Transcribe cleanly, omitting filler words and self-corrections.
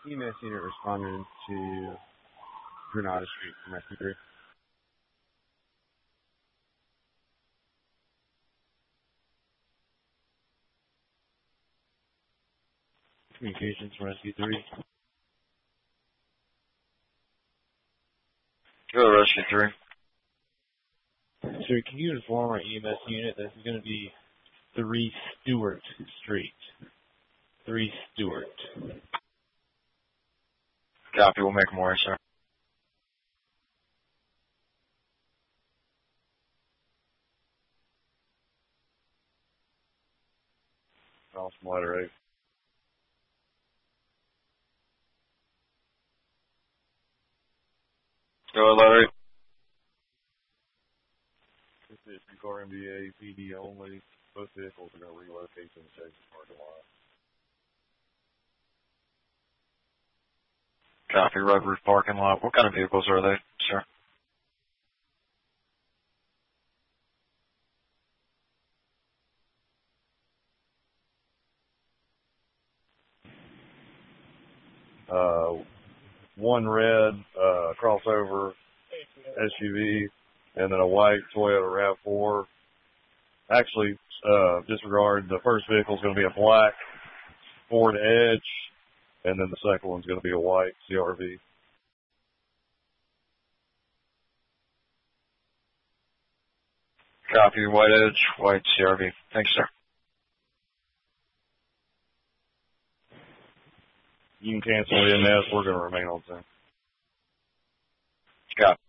EMS unit responded to Granada Street from Rescue 3. Communications from Rescue 3. Go to Rescue 3. Sir, can you inform our EMS unit that this is going to be 3 Stewart Street? 3 Stewart. Copy, we'll make more, sir. Cross from letter 8. Go to letter 8. This is regarding the APD only. Both vehicles are going to relocate to the Texas parking lot. Copy, Red Roof parking lot. What kind of vehicles are they, sir? One red crossover SUV, and then a white Toyota RAV4. Actually, disregard, the first vehicle is going to be a black Ford Edge, and then the second one's going to be a white CRV. Copy, white Edge, white CRV. Thanks, sir. You can cancel the EMS. We're going to remain on scene. Copy.